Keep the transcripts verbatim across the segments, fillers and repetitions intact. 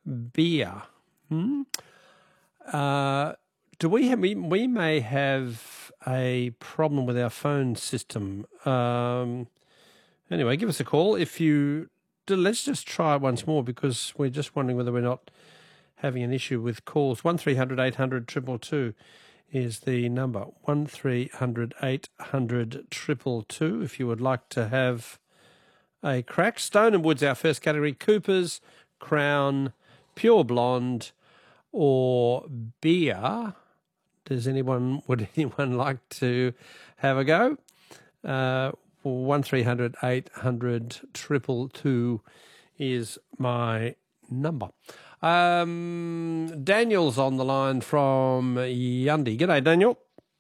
beer. Hmm? Uh, do we have? We, we may have a problem with our phone system. Um, anyway, give us a call if you. Let's just try it once more because we're just wondering whether we're not having an issue with calls. One three hundred eight hundred triple two is the number. One three hundred eight hundred triple two. If you would like to have a crack. Stone and Wood's our first category. Coopers, Crown, Pure Blonde, or beer. Does anyone, would anyone like to have a go? Uh, one three hundred eight hundred triple two is my number. Um, Daniel's on the line from Yundi. G'day, Daniel.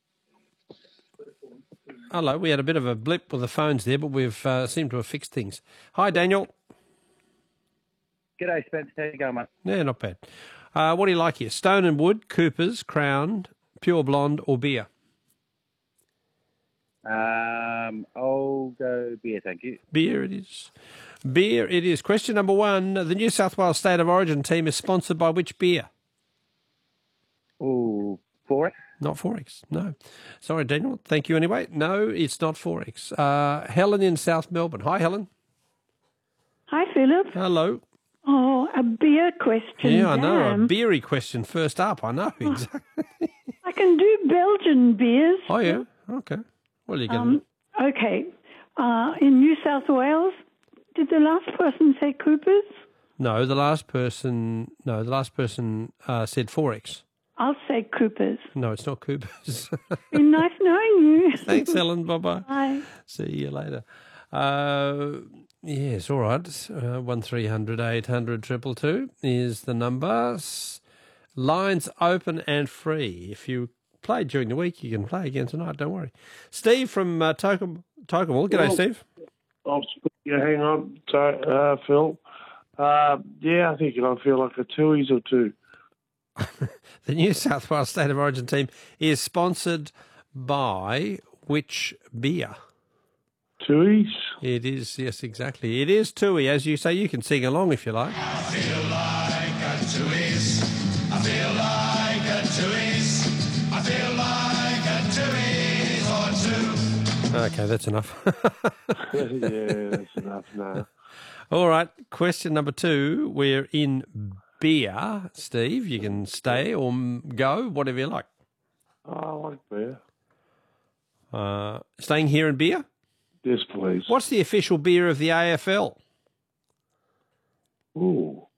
Hello. We had a bit of a blip with the phones there, but we've uh, seemed to have fixed things. Hi, Daniel. G'day, Spence. How you going, mate? Yeah, not bad. Uh, what do you like here? Stone and Wood, Coopers, Crown, Pure Blonde, or beer? Um, I'll go beer, thank you. Beer it is. Beer it is. Question number one. The New South Wales State of Origin team is sponsored by which beer? Oh, Forex? Not Forex, no. Sorry, Daniel. Thank you anyway. No, it's not Forex. Uh, Helen in South Melbourne. Hi, Helen. Hi, Philip. Hello. Oh, a beer question. Yeah, I know. Damn. A beery question first up. I know, exactly. I can do Belgian beers. Oh, yeah? Okay. Well, you can... Um, okay. Uh, in New South Wales, did the last person say Coopers? No, the last person... No, the last person uh, said Forex. I'll say Coopers. No, it's not Coopers. Been nice knowing you. Thanks, Helen. Bye-bye. Bye. See you later. Uh, yes, all right. Uh, one three hundred eight hundred triple two is the number. S- Lines open and free. If you played during the week, you can play again tonight. Don't worry. Steve from uh, Tokam- Tokemwell. G'day, Well, Steve. I'll yeah, hang on, so, uh, Phil. Uh, yeah, I think I feel like a twoies or two. The New South Wales State of Origin team is sponsored by which beer? Twoies? It is, yes, exactly. It is Tui. As you say, you can sing along if you like. I feel like a Tuies. I feel like a Tuies. I feel like a Tuies or two. Okay, that's enough. Yeah, that's enough now. All right, question number two. We're in beer. Steve, you can stay or go, whatever you like. Oh, I like beer. Uh, staying here in beer? Yes, please. What's the official beer of the A F L? Ooh.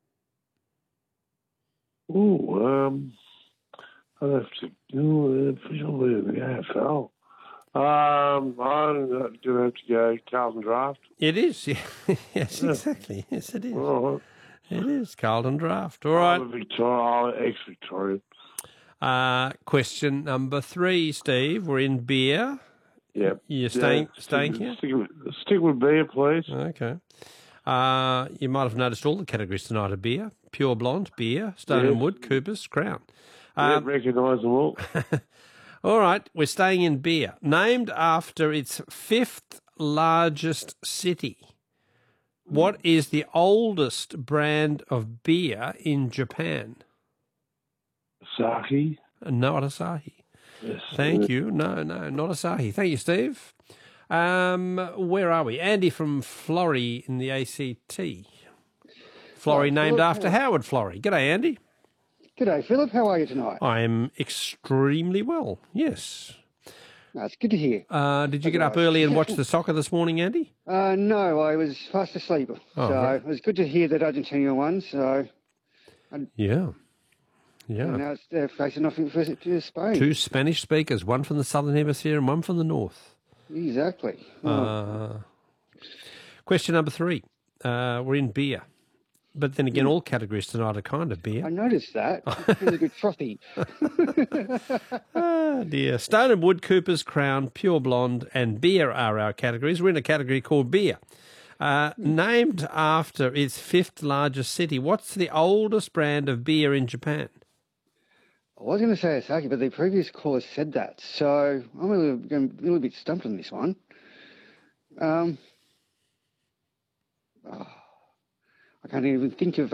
Ooh, um, I'd have to do the official beer of the A F L. Um, I'm going to have to go Carlton Draft. It is, yeah. Yes, exactly. Yes, it is. All right. It is Carlton Draft. All I'm right. a Victoria, I'm ex-Victorian. Uh, question number three, Steve. We're in beer. Yeah. You're staying, Yeah, staying stick, here? Stick with, stick with beer, please. Okay. Uh, you might have noticed all the categories tonight are beer. Pure Blonde, beer, Stone Yeah. and Wood, Coopers, Crown. Yeah, Um, recognise them all. all right, we're staying in beer. Named after its fifth largest city. What is the oldest brand of beer in Japan? Asahi. Not Asahi. Yes. Thank you. No, no, not Asahi. Thank you, Steve. Um, where are we? Andy from Florrie in the A C T. Florrie Oh, named Philip, after how- Howard Florrie. G'day, Andy. G'day, Philip. How are you tonight? I am extremely well, yes. That's good to hear. Uh, did you get up Otherwise- early and watch the soccer this morning, Andy? Uh, no, I was fast asleep. Oh, so right. it was good to hear that Argentina won. So Yeah. Yeah. and now it's, they're facing off for to Spain. Two Spanish speakers, one from the southern hemisphere and one from the north. Exactly. Oh, Uh, question number three. Uh, we're in beer. But then again, all categories tonight are kind of beer. I noticed that. It's really good frothy. Ah, dear. Stone and Wood, Coopers, Crown, Pure Blonde, and beer are our categories. We're in a category called beer. Uh, named after its fifth largest city, what's the oldest brand of beer in Japan? I was going to say Asahi, but the previous caller said that. So I'm a little, I'm a little bit stumped on this one. Um, oh, I can't even think of